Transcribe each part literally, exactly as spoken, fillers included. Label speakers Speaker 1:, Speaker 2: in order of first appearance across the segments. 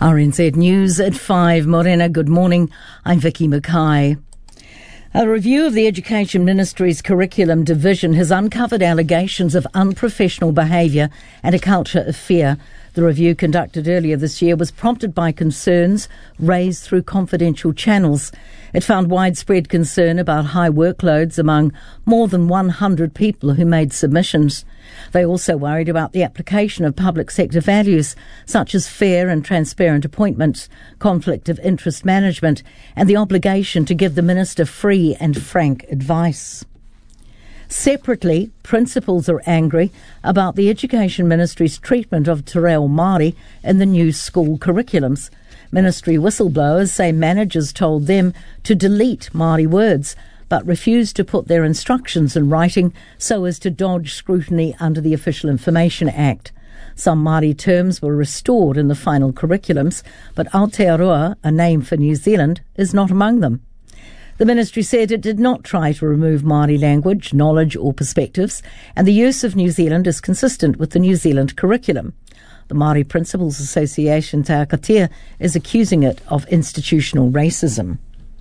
Speaker 1: R N Z News at five. Morena, good morning. I'm Vicky Mackay. A review of the Education Ministry's curriculum division has uncovered allegations of unprofessional behaviour and a culture of fear. The review conducted earlier this year was prompted by concerns raised through confidential channels. It found widespread concern about high workloads among more than one hundred people who made submissions. They also worried about the application of public sector values such as fair and transparent appointments, conflict of interest management, and the obligation to give the minister free and frank advice. Separately, principals are angry about the Education Ministry's treatment of Te Reo Māori in the new school curriculums. Ministry whistleblowers say managers told them to delete Māori words, but refused to put their instructions in writing so as to dodge scrutiny under the Official Information Act. Some Māori terms were restored in the final curriculums, but Aotearoa, a name for New Zealand, is not among them. The ministry said it did not try to remove Māori language, knowledge or perspectives, and the use of New Zealand is consistent with the New Zealand curriculum. The Māori Principals Association, Te Akatea, is accusing it of institutional racism.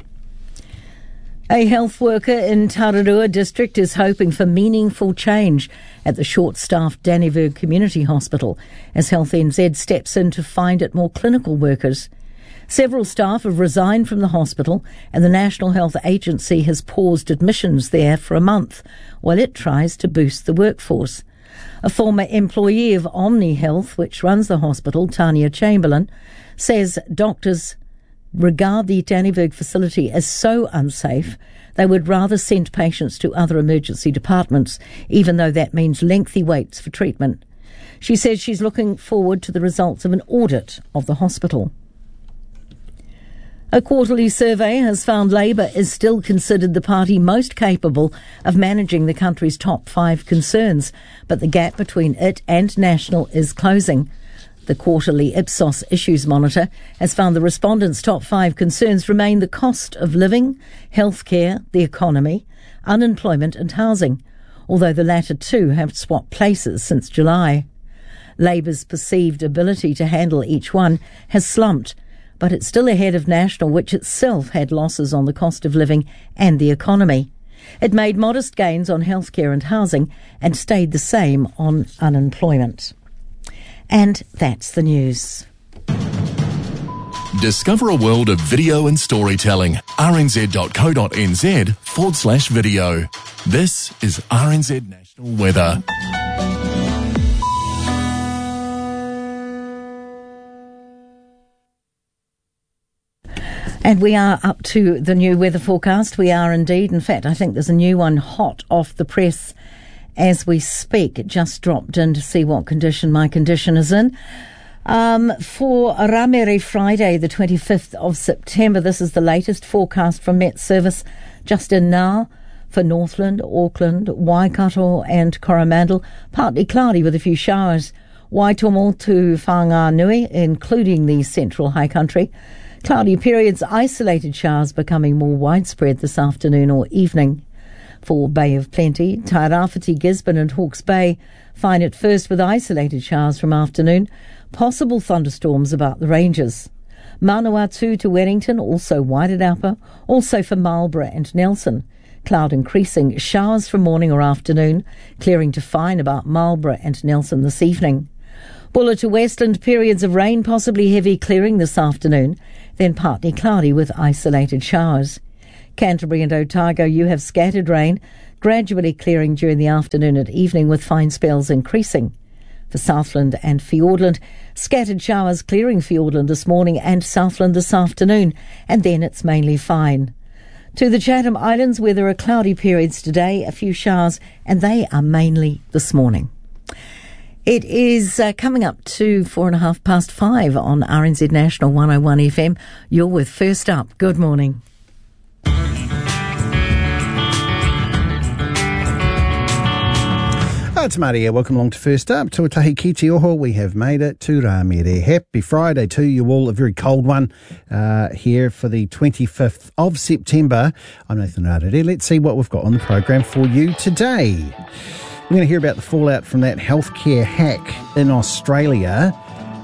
Speaker 1: A health worker in Tararua district is hoping for meaningful change at the short-staffed Dannevirke Community Hospital as Health N Z steps in to find it more clinical workers. Several staff have resigned from the hospital and the National Health Agency has paused admissions there for a month while it tries to boost the workforce. A former employee of Omni Health, which runs the hospital, Tanya Chamberlain, says doctors regard the Dannevirke facility as so unsafe they would rather send patients to other emergency departments, even though that means lengthy waits for treatment. She says she's looking forward to the results of an audit of the hospital. A quarterly survey has found Labour is still considered the party most capable of managing the country's top five concerns, but the gap between it and National is closing. The quarterly Ipsos Issues Monitor has found the respondents' top five concerns remain the cost of living, healthcare, the economy, unemployment and housing, although the latter two have swapped places since July. Labour's perceived ability to handle each one has slumped, but it's still ahead of National, which itself had losses on the cost of living and the economy. It made modest gains on healthcare and housing and stayed the same on unemployment. And that's the news.
Speaker 2: Discover a world of video and storytelling. rnz.co.nz forward slash video. This is R N Z National Weather.
Speaker 1: And we are up to the new weather forecast. We are indeed. In fact, I think there's a new one hot off the press as we speak. It just dropped in to see what condition my condition is in. Um, for Ramere Friday, the twenty-fifth of September, this is the latest forecast from Met Service just in now for Northland, Auckland, Waikato and Coromandel. Partly cloudy with a few showers. Waitomo to Whanganui, including the central high country. Cloudy periods, isolated showers becoming more widespread this afternoon or evening. For Bay of Plenty, Tairāwhiti, Gisborne and Hawke's Bay fine at first with isolated showers from afternoon. Possible thunderstorms about the ranges. Manawatu to Wellington, also Wairarapa, also for Marlborough and Nelson. Cloud increasing, showers from morning or afternoon, clearing to fine about Marlborough and Nelson this evening. Bulla to Westland, periods of rain, possibly heavy clearing this afternoon, then partly cloudy with isolated showers. Canterbury and Otago, you have scattered rain, gradually clearing during the afternoon and evening with fine spells increasing. For Southland and Fiordland, scattered showers clearing Fiordland this morning and Southland this afternoon, and then it's mainly fine. To the Chatham Islands, where there are cloudy periods today, a few showers, and they are mainly this morning. It is uh, coming up to four and a half past five on R N Z National one oh one F M. You're with First Up. Good morning.
Speaker 3: Hi, it's Marty here. Welcome along to First Up. Tuatahi ki te oho. We have made it to Ramere. Happy Friday to you all. A very cold one uh, here for the twenty-fifth of September. I'm Nathan Rarere. Let's see what we've got on the program for you today. We're going to hear about the fallout from that healthcare hack in Australia.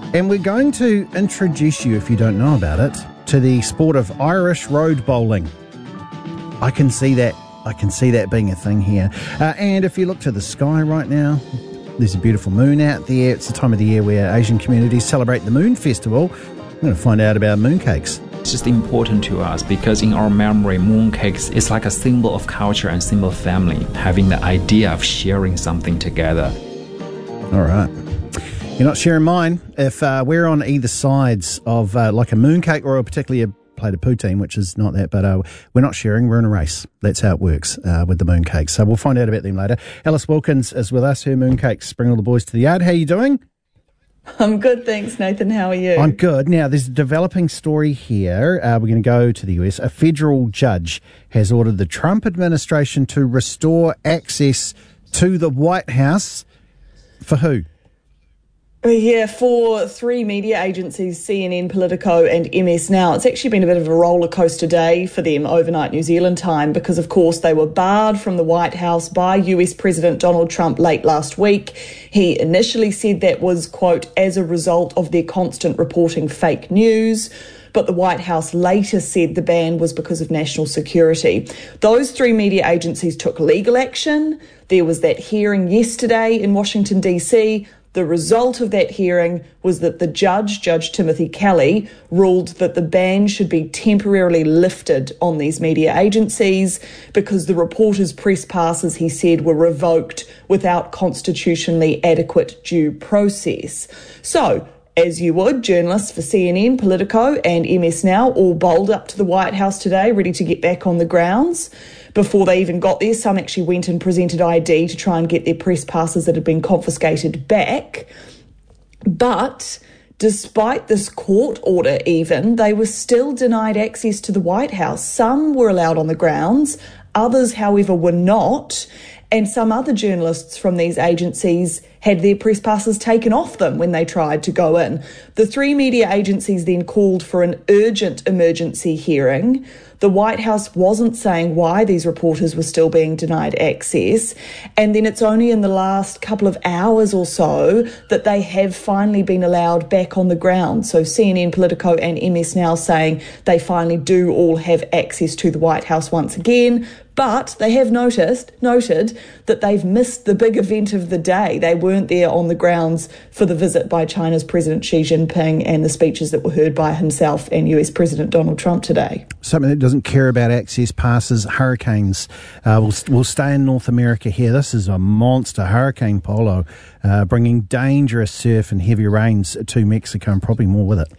Speaker 3: And we're going to introduce you, if you don't know about it, to the sport of Irish road bowling. I can see that. I can see that being a thing here. Uh, and if you look to the sky right now, there's a beautiful moon out there. It's the time of the year where Asian communities celebrate the Moon Festival. We're going to find out about mooncakes.
Speaker 4: It's just important to us because in our memory, mooncakes is like a symbol of culture and symbol of family, having the idea of sharing something together.
Speaker 3: All right. You're not sharing mine. If uh, we're on either sides of uh, like a mooncake or a particularly a plate of poutine, which is not that, but uh, we're not sharing, we're in a race. That's how it works uh, with the mooncakes. So we'll find out about them later. Alice Wilkins is with us, her mooncakes bring all the boys to the yard. How are you doing?
Speaker 5: I'm good, thanks, Nathan. How are you?
Speaker 3: I'm good. Now, there's a developing story here. Uh, we're going to go to the U S. A federal judge has ordered the Trump administration to restore access to the White House. For who?
Speaker 5: Yeah, for three media agencies, C N N, Politico and M S Now. It's actually been a bit of a roller coaster day for them overnight New Zealand time because, of course, they were barred from the White House by U S President Donald Trump late last week. He initially said that was, quote, as a result of their constant reporting fake news. But the White House later said the ban was because of national security. Those three media agencies took legal action. There was that hearing yesterday in Washington, D C. The result of that hearing was that the judge, Judge Timothy Kelly, ruled that the ban should be temporarily lifted on these media agencies because the reporters' press passes, he said, were revoked without constitutionally adequate due process. So, as you would, journalists for C N N, Politico and M S Now all bowled up to the White House today, ready to get back on the grounds. Before they even got there, some actually went and presented I D to try and get their press passes that had been confiscated back. But despite this court order even, they were still denied access to the White House. Some were allowed on the grounds, others, however, were not. And some other journalists from these agencies had their press passes taken off them when they tried to go in. The three media agencies then called for an urgent emergency hearing. The White House wasn't saying why these reporters were still being denied access. And then it's only in the last couple of hours or so that they have finally been allowed back on the ground. So C N N, Politico and M S Now saying they finally do all have access to the White House once again. But they have noticed, noted that they've missed the big event of the day. They weren't there on the grounds for the visit by China's President Xi Jinping and the speeches that were heard by himself and U S President Donald Trump today.
Speaker 3: Something that doesn't care about access passes, hurricanes. Uh, we'll, we'll stay in North America here. This is a monster hurricane, Polo, uh, bringing dangerous surf and heavy rains to Mexico and probably more with it.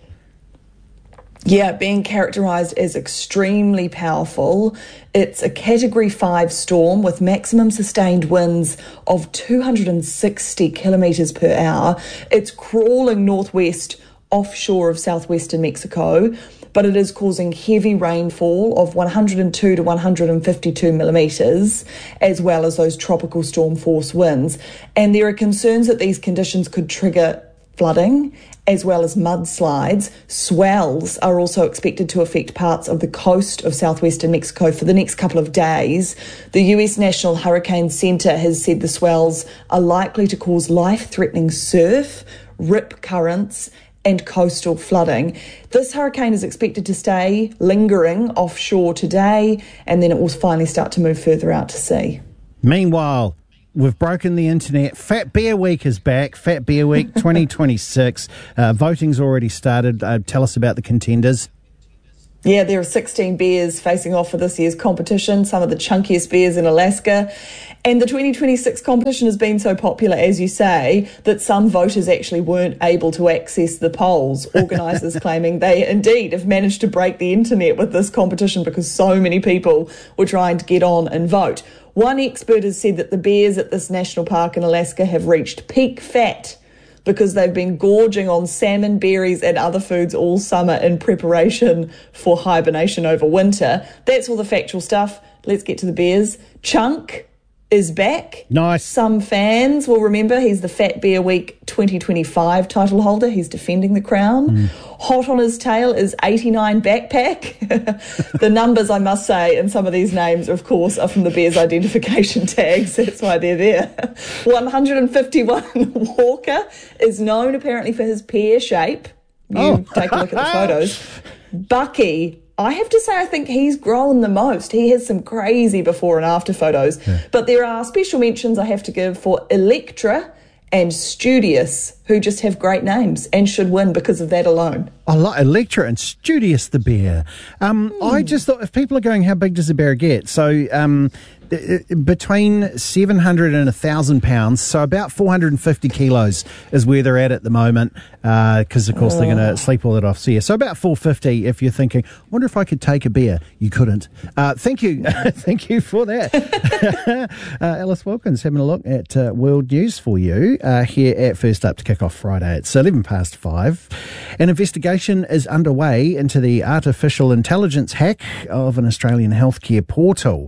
Speaker 5: Yeah, being characterised as extremely powerful. It's a Category five storm with maximum sustained winds of two hundred sixty kilometres per hour. It's crawling northwest offshore of southwestern Mexico, but it is causing heavy rainfall of one hundred two to one hundred fifty-two millimetres, as well as those tropical storm force winds. And there are concerns that these conditions could trigger flooding as well as mudslides. Swells are also expected to affect parts of the coast of southwestern Mexico for the next couple of days. The U S National Hurricane Center has said the swells are likely to cause life-threatening surf, rip currents, and coastal flooding. This hurricane is expected to stay lingering offshore today, and then it will finally start to move further out to sea.
Speaker 3: Meanwhile, we've broken the internet. Fat Bear Week is back. Fat Bear Week twenty twenty-six. Uh, voting's already started. Uh, tell us about the contenders.
Speaker 5: Yeah, there are sixteen bears facing off for this year's competition, some of the chunkiest bears in Alaska. And the twenty twenty-six competition has been so popular, as you say, that some voters actually weren't able to access the polls. Organisers claiming they indeed have managed to break the internet with this competition because so many people were trying to get on and vote. One expert has said that the bears at this national park in Alaska have reached peak fat because they've been gorging on salmon, berries and other foods all summer in preparation for hibernation over winter. That's all the factual stuff. Let's get to the bears. Chunk is back.
Speaker 3: Nice.
Speaker 5: Some fans will remember he's the Fat Bear Week twenty twenty-five title holder. He's defending the crown. Mm. Hot on his tail is eighty-nine backpack. The numbers, I must say, and some of these names, of course, are from the Bears identification tags. That's why they're there. one hundred fifty-one Walker is known apparently for his pear shape. You oh. take a look at the photos. Bucky, I have to say, I think he's grown the most. He has some crazy before and after photos. Yeah. But there are special mentions I have to give for Electra and Studious, who just have great names and should win because of that alone.
Speaker 3: I like Electra and Studious the bear. Um, mm. I just thought, if people are going, how big does a bear get? So um, between seven hundred and one thousand pounds, so about four hundred fifty kilos is where they're at at the moment, because, uh, of course, oh. they're going to sleep all that off. So, yeah, so about four hundred fifty if you're thinking, I wonder if I could take a bear. You couldn't. Uh, thank you. Thank you for that. uh, Alice Wilkins having a look at uh, world news for you uh, here at First Up to kick off Friday. It's eleven past five. An investigation is underway into the artificial intelligence hack of an Australian healthcare portal.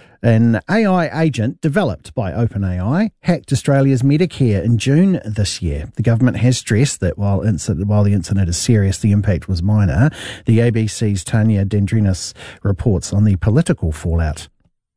Speaker 3: An A I agent developed by OpenAI hacked Australia's Medicare in June this year. The government has stressed that while, incident, while the incident is serious, the impact was minor. The A B C's Tanya Dendrinos reports on the political fallout.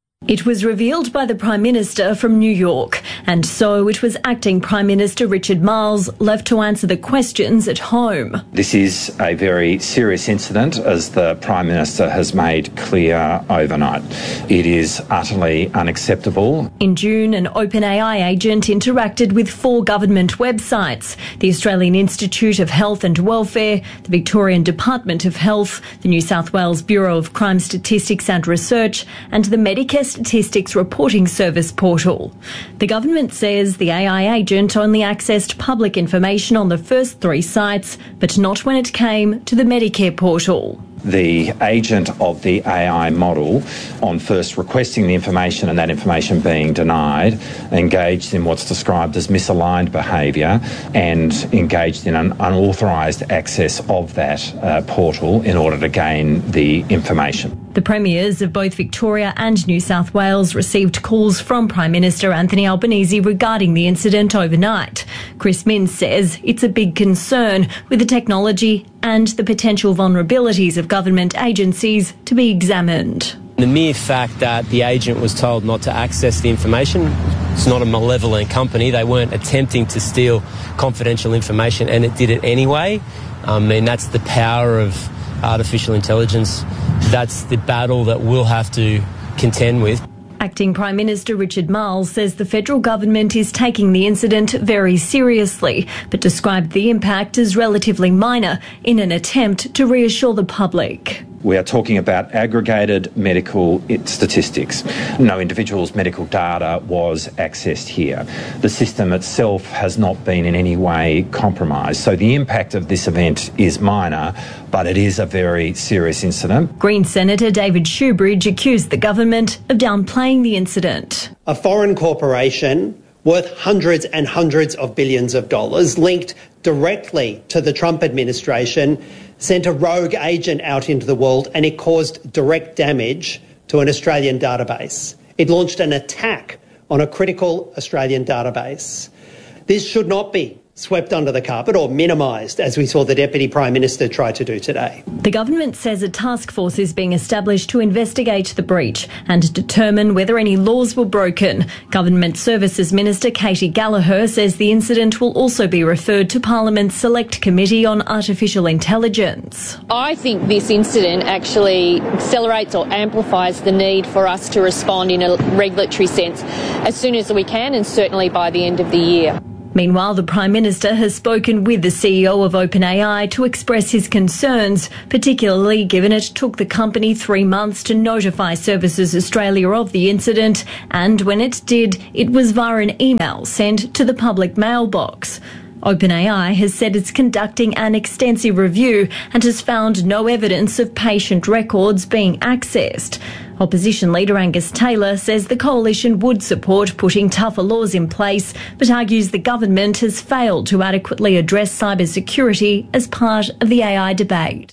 Speaker 6: It was revealed by the Prime Minister from New York, and so it was Acting Prime Minister Richard Marles left to answer the questions at home.
Speaker 7: This is a very serious incident, as the Prime Minister has made clear overnight. It is utterly unacceptable.
Speaker 6: In June, an OpenAI agent interacted with four government websites: the Australian Institute of Health and Welfare, the Victorian Department of Health, the New South Wales Bureau of Crime Statistics and Research, and the Medicare Statistics Reporting Service portal. The government says the A I agent only accessed public information on the first three sites, but not when it came to the Medicare portal.
Speaker 7: The agent of the A I model, on first requesting the information and that information being denied, engaged in what's described as misaligned behaviour and engaged in an unauthorised access of that uh, portal in order to gain the information.
Speaker 6: The premiers of both Victoria and New South Wales received calls from Prime Minister Anthony Albanese regarding the incident overnight. Chris Minns says it's a big concern, with the technology and the potential vulnerabilities of government agencies to be examined.
Speaker 8: The mere fact that the agent was told not to access the information, it's not a malevolent company. They weren't attempting to steal confidential information, and it did it anyway. Um, and that's the power of artificial intelligence. That's the battle that we'll have to contend with.
Speaker 6: Acting Prime Minister Richard Marles says the federal government is taking the incident very seriously, but described the impact as relatively minor in an attempt to reassure the public.
Speaker 7: We are talking about aggregated medical statistics. No individual's medical data was accessed here. The system itself has not been in any way compromised. So the impact of this event is minor, but it is a very serious incident.
Speaker 6: Green Senator David Shoebridge accused the government of downplaying the incident.
Speaker 9: A foreign corporation worth hundreds and hundreds of billions of dollars, linked directly to the Trump administration, sent a rogue agent out into the world, and it caused direct damage to an Australian database. It launched an attack on a critical Australian database. This should not be swept under the carpet or minimised, as we saw the Deputy Prime Minister try to do today.
Speaker 6: The government says a task force is being established to investigate the breach and determine whether any laws were broken. Government Services Minister Katie Gallagher says the incident will also be referred to Parliament's Select Committee on Artificial Intelligence.
Speaker 10: I think this incident actually accelerates or amplifies the need for us to respond in a regulatory sense as soon as we can, and certainly by the end of the year.
Speaker 6: Meanwhile, the Prime Minister has spoken with the C E O of OpenAI to express his concerns, particularly given it took the company three months to notify Services Australia of the incident, and when it did, it was via an email sent to the public mailbox. OpenAI has said it's conducting an extensive review and has found no evidence of patient records being accessed. Opposition leader Angus Taylor says the coalition would support putting tougher laws in place, but argues the government has failed to adequately address cybersecurity as part of the A I debate.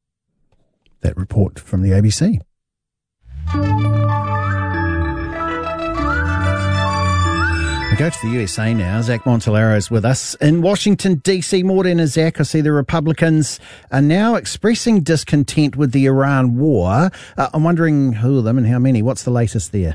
Speaker 3: That report from the A B C. Go to the U S A now. Zach Montalero is with us. In Washington, D C, more than a Zach, I see the Republicans are now expressing discontent with the Iran war. Uh, I'm wondering who of them and how many. What's the latest there?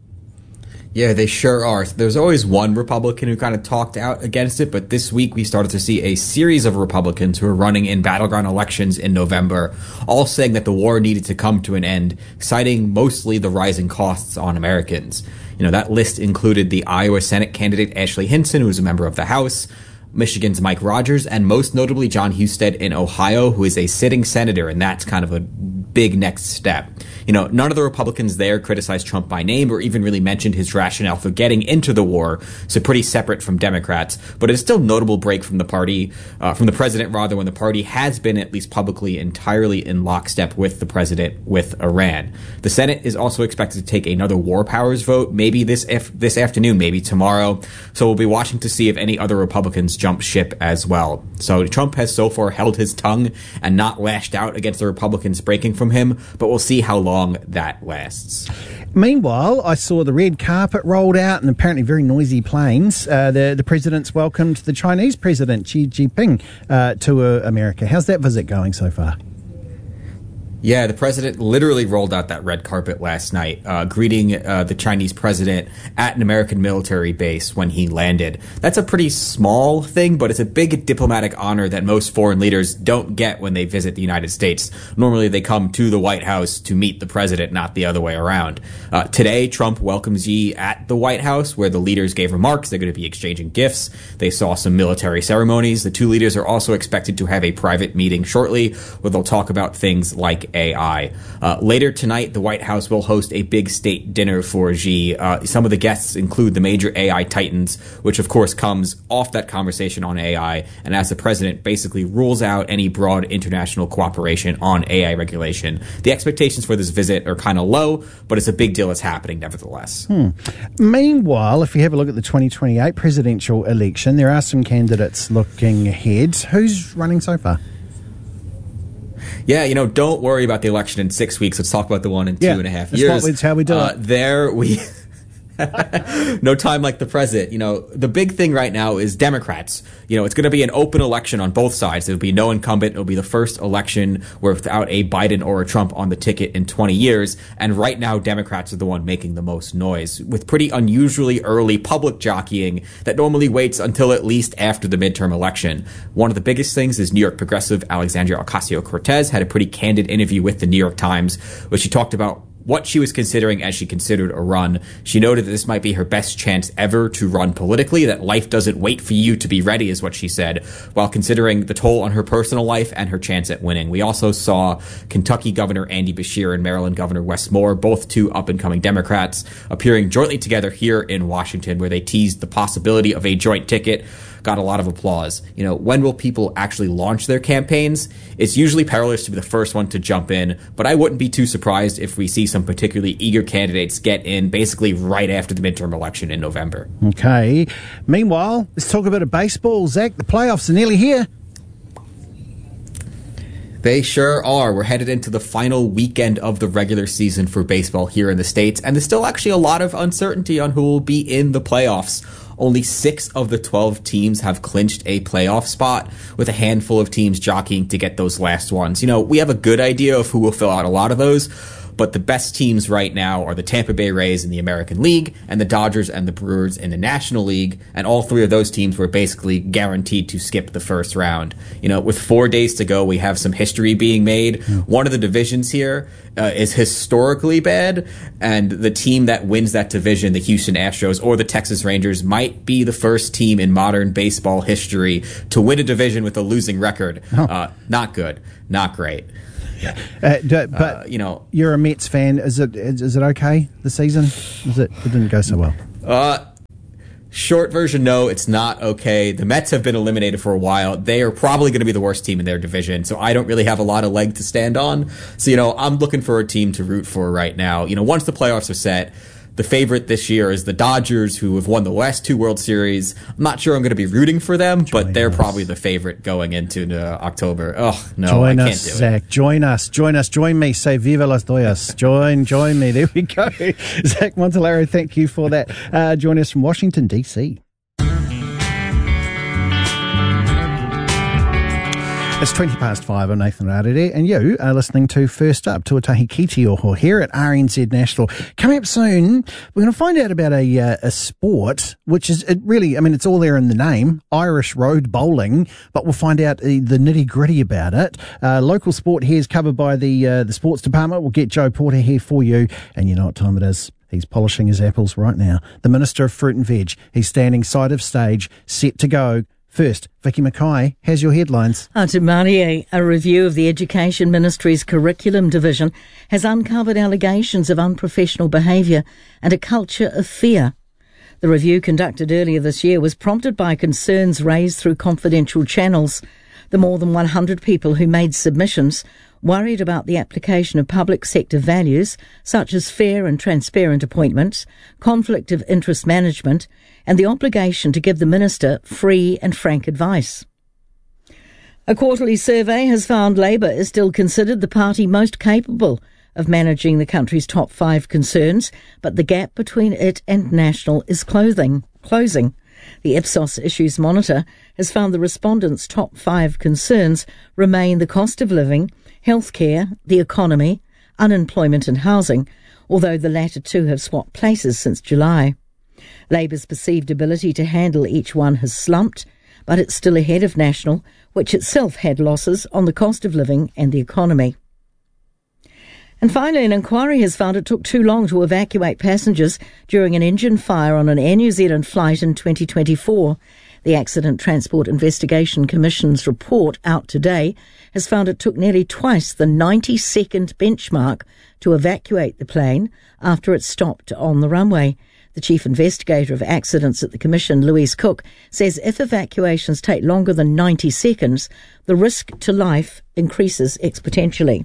Speaker 11: Yeah, they sure are. There's always one Republican who kind of talked out against it, but this week we started to see a series of Republicans who are running in battleground elections in November, all saying that the war needed to come to an end, citing mostly the rising costs on Americans. You know, that list included the Iowa Senate candidate Ashley Hinson, who is a member of the House, Michigan's Mike Rogers, and most notably John Husted in Ohio, who is a sitting senator, and that's kind of a big next step. You know, none of the Republicans there criticized Trump by name or even really mentioned his rationale for getting into the war, so pretty separate from Democrats. But it's still a notable break from the party, uh, from the president, rather, when the party has been, at least publicly, entirely in lockstep with the president with Iran. The Senate is also expected to take another war powers vote, maybe this if, this afternoon, maybe tomorrow. So we'll be watching to see if any other Republicans jump ship as well. So Trump has so far held his tongue and not lashed out against the Republicans breaking from him, but we'll see how long that lasts.
Speaker 3: Meanwhile, I saw the red carpet rolled out and apparently very noisy planes. Uh, the, the president's welcomed the Chinese president, Xi Jinping, uh, to uh, America. How's that visit going so far?
Speaker 11: Yeah, the president literally rolled out that red carpet last night, uh, greeting uh, the Chinese president at an American military base when he landed. That's a pretty small thing, but it's a big diplomatic honor that most foreign leaders don't get when they visit the United States. Normally, they come to the White House to meet the president, not the other way around. Uh, today, Trump welcomes Xi at the White House, where the leaders gave remarks. They're going to be exchanging gifts. They saw some military ceremonies. The two leaders are also expected to have a private meeting shortly, where they'll talk about things like A I. Uh, later tonight, the White House will host a big state dinner for Xi. Uh, some of the guests include the major A I titans, which of course comes off that conversation on A I, and as the president basically rules out any broad international cooperation on A I regulation. The expectations for this visit are kind of low, but it's a big deal that's happening nevertheless.
Speaker 3: Hmm. Meanwhile, if you have a look at the twenty twenty-eight presidential election, there are some candidates looking ahead. Who's running so far?
Speaker 11: Yeah, you know, don't worry about the election in six weeks. Let's talk about the one in two
Speaker 3: yeah,
Speaker 11: and a half
Speaker 3: that's
Speaker 11: years.
Speaker 3: That's how we do
Speaker 11: uh,
Speaker 3: it.
Speaker 11: There we... No time like the present. You know, the big thing right now is Democrats. You know, it's going to be an open election on both sides. There'll be no incumbent. It'll be the first election without a Biden or a Trump on the ticket in twenty years. And right now, Democrats are the one making the most noise, with pretty unusually early public jockeying that normally waits until at least after the midterm election. One of the biggest things is New York progressive Alexandria Ocasio-Cortez had a pretty candid interview with the New York Times, where she talked about what she was considering as she considered a run. She noted that this might be her best chance ever to run politically, that life doesn't wait for you to be ready, is what she said, while considering the toll on her personal life and her chance at winning. We also saw Kentucky Governor Andy Beshear and Maryland Governor Wes Moore, both two up-and-coming Democrats, appearing jointly together here in Washington, where they teased the possibility of a joint ticket. Got a lot of applause. You know, when will people actually launch their campaigns? It's usually perilous to be the first one to jump in, but I wouldn't be too surprised if we see some particularly eager candidates get in basically right after the midterm election in November.
Speaker 3: Okay. Meanwhile, let's talk a bit of baseball. Zach, the playoffs are nearly here.
Speaker 11: They sure are. We're headed into the final weekend of the regular season for baseball here in the States, and there's still actually a lot of uncertainty on who will be in the playoffs. Only six of the twelve teams have clinched a playoff spot, with a handful of teams jockeying to get those last ones. You know, we have a good idea of who will fill out a lot of those, but the best teams right now are the Tampa Bay Rays in the American League and the Dodgers and the Brewers in the National League, and all three of those teams were basically guaranteed to skip the first round. You know, with four days to go, we have some history being made. Mm. One of the divisions here uh, is historically bad, and the team that wins that division, the Houston Astros or the Texas Rangers, might be the first team in modern baseball history to win a division with a losing record. Oh. Uh, not good. Not great.
Speaker 3: Yeah. Uh, d- but
Speaker 11: uh, you know,
Speaker 3: you're a Mets fan. Is it is, is it okay this season? Is it? It didn't go so well.
Speaker 11: Uh, short version, no, it's not okay. The Mets have been eliminated for a while. They are probably going to be the worst team in their division, so I don't really have a lot of leg to stand on. So you know, I'm looking for a team to root for right now. You know, once the playoffs are set, the favorite this year is the Dodgers, who have won the last two World Series. I'm not sure I'm going to be rooting for them, Join but they're us. probably the favorite going into uh, October. Oh, no,
Speaker 3: join
Speaker 11: I can't
Speaker 3: us,
Speaker 11: do
Speaker 3: Zach.
Speaker 11: it.
Speaker 3: Join us. Join us. Join me. Say Viva las Doyas. Join, join me. There we go. Zach Montalaro, thank you for that. Uh, join us from Washington, D C. It's twenty past five. I'm Nathan Rarere, and you are listening to First Up, Tuatahi Ki Tioho here at R N Z National. Coming up soon, we're going to find out about a uh, a sport, which is it really, I mean, it's all there in the name, Irish road bowling, but we'll find out the, the nitty-gritty about it. Uh, local sport here is covered by the uh, the sports department. We'll get Joe Porter here for you, and you know what time it is. He's polishing his apples right now. The Minister of Fruit and Veg. He's standing side of stage, set to go. First, Vicky Mackay has your headlines.
Speaker 1: Atumarie, a review of the Education Ministry's Curriculum Division has uncovered allegations of unprofessional behaviour and a culture of fear. The review conducted earlier this year was prompted by concerns raised through confidential channels. The more than one hundred people who made submissions worried about the application of public sector values such as fair and transparent appointments, conflict of interest management, and the obligation to give the minister free and frank advice. A quarterly survey has found Labour is still considered the party most capable of managing the country's top five concerns, but the gap between it and National is closing. closing. The Ipsos Issues Monitor has found the respondents' top five concerns remain the cost of living, healthcare, the economy, unemployment and housing, although the latter two have swapped places since July. Labour's perceived ability to handle each one has slumped, but it's still ahead of National, which itself had losses on the cost of living and the economy. And finally, an inquiry has found it took too long to evacuate passengers during an engine fire on an Air New Zealand flight in twenty twenty-four. The Accident Transport Investigation Commission's report out today has found it took nearly twice the ninety-second benchmark to evacuate the plane after it stopped on the runway. The Chief Investigator of Accidents at the Commission, Louise Cook, says if evacuations take longer than ninety seconds, the risk to life increases exponentially.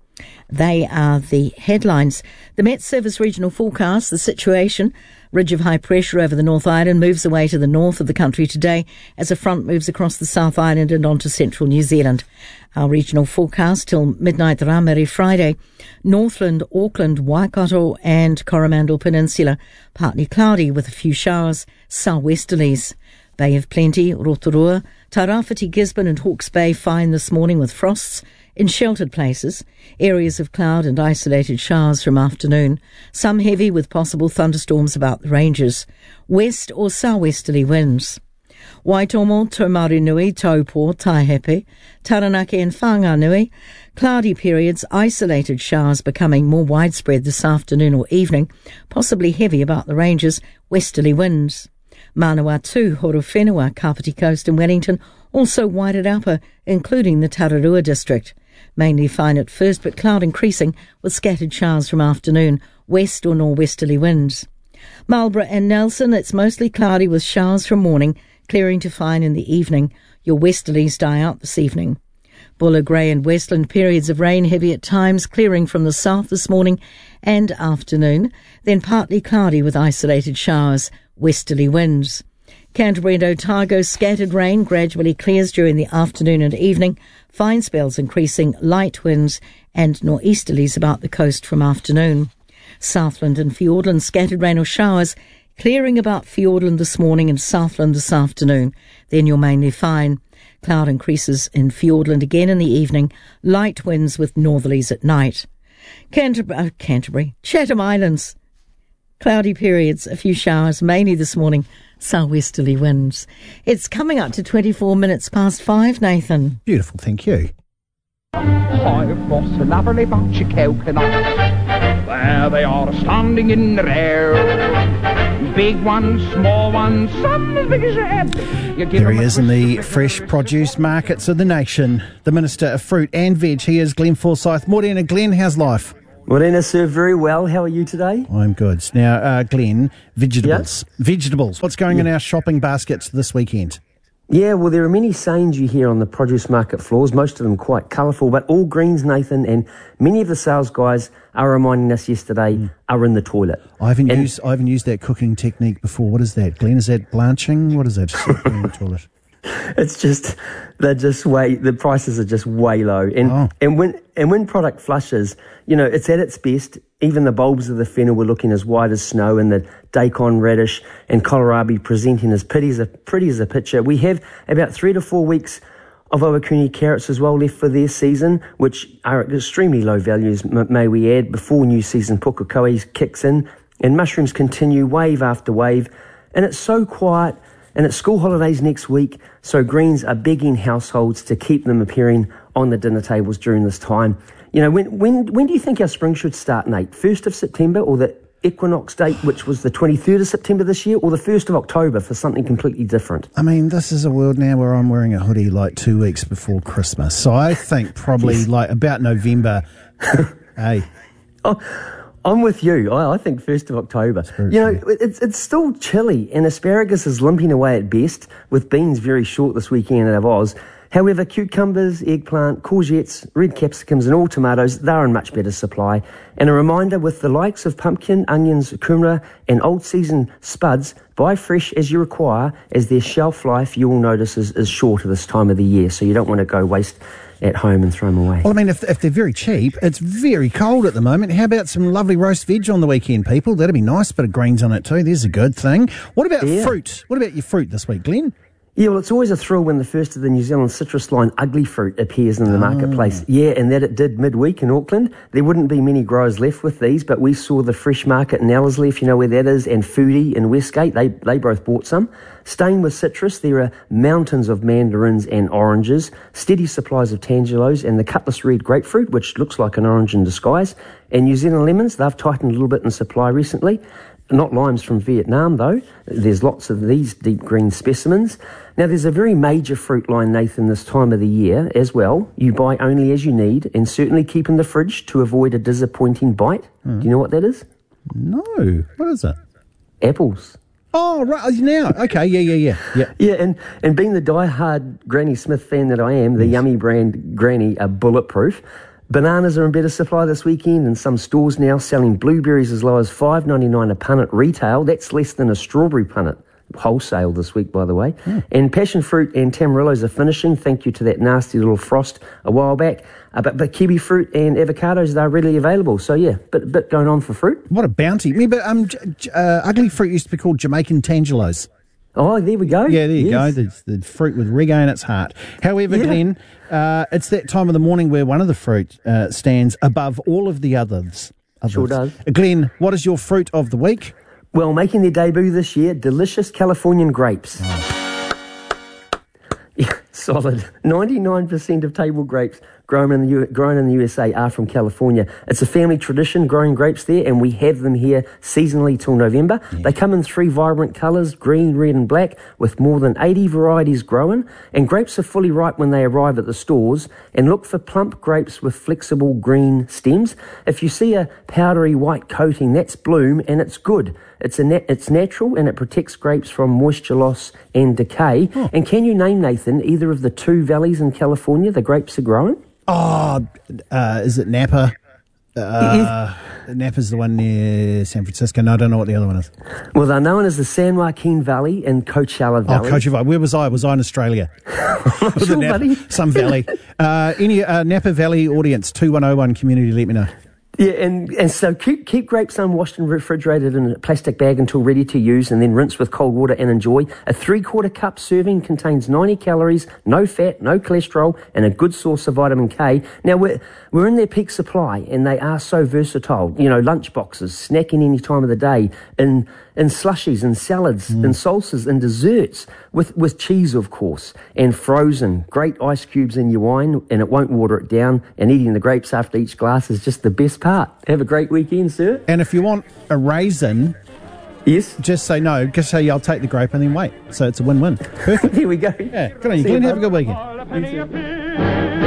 Speaker 1: They are the headlines. The Met Service regional forecast, the situation, ridge of high pressure over the North Island moves away to the north of the country today as a front moves across the South Island and onto central New Zealand. Our regional forecast till midnight Ramere Friday, Northland, Auckland, Waikato and Coromandel Peninsula, partly cloudy with a few showers, southwesterlies. Bay of Plenty, Rotorua, Tairāwhiti, Gisborne and Hawke's Bay fine this morning with frosts. In sheltered places, areas of cloud and isolated showers from afternoon, some heavy with possible thunderstorms about the ranges, west or southwesterly winds. Waitomo, Taumarunui, Taupo, Taihepe, Taranaki and Whanganui, cloudy periods, isolated showers becoming more widespread this afternoon or evening, possibly heavy about the ranges, westerly winds. Manawatu, Horowhenua, Kapiti Coast and Wellington, also whited upper, including the Tararua district. Mainly fine at first, but cloud increasing with scattered showers from afternoon, west or northwesterly winds. Marlborough and Nelson, it's mostly cloudy with showers from morning, clearing to fine in the evening. Your westerlies die out this evening. Buller, Grey and Westland, periods of rain heavy at times, clearing from the south this morning and afternoon, then partly cloudy with isolated showers, westerly winds. Canterbury and Otago, scattered rain gradually clears during the afternoon and evening, fine spells increasing, light winds and nor'easterlies about the coast from afternoon. Southland and Fiordland, scattered rain or showers, clearing about Fiordland this morning and Southland this afternoon. Then you're mainly fine. Cloud increases in Fiordland again in the evening, light winds with northerlies at night. Canterbury, uh, Canterbury, Chatham Islands, cloudy periods, a few showers, mainly this morning, southwesterly winds. It's coming up to twenty-four minutes past five, Nathan.
Speaker 3: Beautiful, thank you.
Speaker 12: I've got a lovely bunch of coconuts. There they are standing in the air. Big ones, small ones, some as big as your head. You
Speaker 3: There he is in the fresh produce markets of the nation. The Minister of Fruit and Veg. He is Glenn Forsyth. Morena, Glenn, how's life?
Speaker 13: Morena, sir, very well. How are you today?
Speaker 3: I'm good. Now, uh, Glenn, vegetables. Yep. Vegetables. What's going yeah. in our shopping baskets this weekend?
Speaker 13: Yeah, well, there are many sayings you hear on the produce market floors, most of them quite colourful, but all greens, Nathan, and many of the sales guys are reminding us yesterday mm. are in the toilet.
Speaker 3: I haven't
Speaker 13: and
Speaker 3: used I haven't used that cooking technique before. What is that, Glenn? Is that blanching? What is that? Just in the toilet.
Speaker 13: It's just, they're just way, the prices are just way low. And
Speaker 3: oh.
Speaker 13: and when and when product flushes, you know, it's at its best. Even the bulbs of the fennel were looking as white as snow, and the daikon radish and kohlrabi presenting as pretty as a, pretty as a picture. We have about three to four weeks of Owakuni carrots as well left for their season, which are at extremely low values, m- may we add, before new season pukekoe kicks in. And mushrooms continue wave after wave. And it's so quiet. And it's school holidays next week, so greens are begging households to keep them appearing on the dinner tables during this time. You know, when when when do you think our spring should start, Nate? first of September, or the equinox date, which was the twenty-third of September this year, or the first of October for something completely different?
Speaker 3: I mean, this is a world now where I'm wearing a hoodie like two weeks before Christmas. So I think probably yes. like about November. Hey.
Speaker 13: Oh, I'm with you. I, I think first of October. You know, it's it's still chilly, and asparagus is limping away at best, with beans very short this weekend at Oz. However, cucumbers, eggplant, courgettes, red capsicums and all tomatoes, they're in much better supply. And a reminder, with the likes of pumpkin, onions, kumara and old season spuds, buy fresh as you require, as their shelf life, you will notice, is, is shorter this time of the year, so you don't want to go waste at home and throw them away.
Speaker 3: Well, I mean, if, if they're very cheap, it's very cold at the moment. How about some lovely roast veg on the weekend, people? That'd be nice. Bit of greens on it too. There's a good thing. What about
Speaker 13: yeah.
Speaker 3: fruit? What about your fruit this week, Glenn?
Speaker 13: Yeah, well, it's always a thrill when the first of the New Zealand citrus line ugly fruit appears in the
Speaker 3: oh.
Speaker 13: marketplace. Yeah, and that it did midweek in Auckland. There wouldn't be many growers left with these, but we saw the Fresh Market in Ellerslie, if you know where that is, and Foodie in Westgate. They they both bought some. Staying with citrus, there are mountains of mandarins and oranges, steady supplies of tangelos, and the Cutlass Red grapefruit, which looks like an orange in disguise. And New Zealand lemons, they've tightened a little bit in supply recently. Not limes from Vietnam, though. There's lots of these deep green specimens. Now, there's a very major fruit line, Nathan, this time of the year as well. You buy only as you need, and certainly keep in the fridge to avoid a disappointing bite. Mm. Do you know what that is?
Speaker 3: No. What is it?
Speaker 13: Apples.
Speaker 3: Oh, right. Now. Okay, yeah, yeah, yeah. Yeah,
Speaker 13: yeah and, and being the die-hard Granny Smith fan that I am, the yes. Yummy brand Granny are bulletproof. Bananas are in better supply this weekend, and some stores now selling blueberries as low as five dollars ninety-nine a punnet retail. That's less than a strawberry punnet wholesale this week, by the way. Mm. And passion fruit and tamarillos are finishing, thank you to that nasty little frost a while back. Uh, but, but kiwi fruit and avocados, they're readily available. So, yeah, bit, bit going on for fruit.
Speaker 3: What a bounty. Remember, um, uh, ugly fruit used to be called Jamaican tangelos.
Speaker 13: Oh, there we go.
Speaker 3: Yeah, there you
Speaker 13: yes.
Speaker 3: go. The, the fruit with reggae in its heart. However, yeah. Glenn, uh, it's that time of the morning where one of the fruit uh, stands above all of the others. others.
Speaker 13: Sure does.
Speaker 3: Uh, Glenn, what is your fruit of the week?
Speaker 13: Well, making their debut this year, delicious Californian grapes.
Speaker 3: Oh.
Speaker 13: Yeah, solid. ninety-nine percent of table grapes grown in the U- grown in the U S A are from California. It's a family tradition growing grapes there, and we have them here seasonally till November. Yeah. They come in three vibrant colours, green, red and black, with more than eighty varieties growing, and grapes are fully ripe when they arrive at the stores. And look for plump grapes with flexible green stems. If you see a powdery white coating, that's bloom, and it's good. It's a nat- it's natural, and it protects grapes from moisture loss and decay. Oh. And can you name, Nathan, either of the two valleys in California the grapes are growing?
Speaker 3: Oh, uh, is it Napa? Uh, Napa's the one near San Francisco. No, I don't know what the other one is.
Speaker 13: Well, they're known as the San Joaquin Valley and Coachella Valley.
Speaker 3: Oh, Coachella. Where was I? Was I in Australia?
Speaker 13: Sure,
Speaker 3: Napa,
Speaker 13: buddy.
Speaker 3: Some valley. Uh, any uh, Napa Valley audience, two one oh one community, let me know.
Speaker 13: Yeah, and, and so keep keep grapes unwashed and refrigerated in a plastic bag until ready to use, and then rinse with cold water and enjoy. A three-quarter cup serving contains ninety calories, no fat, no cholesterol, and a good source of vitamin K. Now, we're, we're in their peak supply, and they are so versatile. You know, lunch boxes, snacking any time of the day, in, in slushies and salads mm. and salsas and desserts, with, with cheese, of course, and frozen. Great ice cubes in your wine, and it won't water it down, and eating the grapes after each glass is just the best part. Have a great weekend, sir.
Speaker 3: And if you want a raisin,
Speaker 13: yes,
Speaker 3: just say no. Just say, yeah, I'll take the grape and then wait. So it's a win-win. Perfect.
Speaker 13: There we go.
Speaker 3: Yeah, good on you, Glenn. Have a good weekend.